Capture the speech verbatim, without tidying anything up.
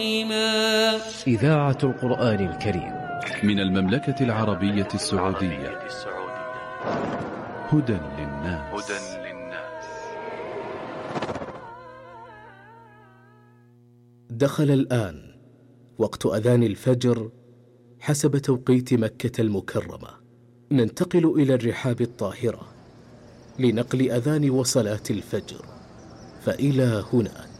إذاعة القرآن الكريم من المملكة العربية السعودية. هدى للناس. دخل الآن وقت أذان الفجر حسب توقيت مكة المكرمة. ننتقل إلى الرحاب الطاهرة لنقل أذان وصلاة الفجر، فإلى هناك.